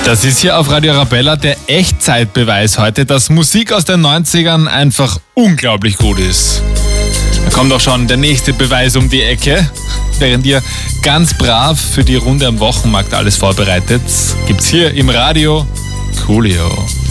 Das ist hier auf Radio Arabella der Echtzeitbeweis heute, dass Musik aus den 90ern einfach unglaublich gut ist. Da kommt auch schon der nächste Beweis um die Ecke. Während ihr ganz brav für die Runde am Wochenmarkt alles vorbereitet, gibt's hier im Radio Coolio.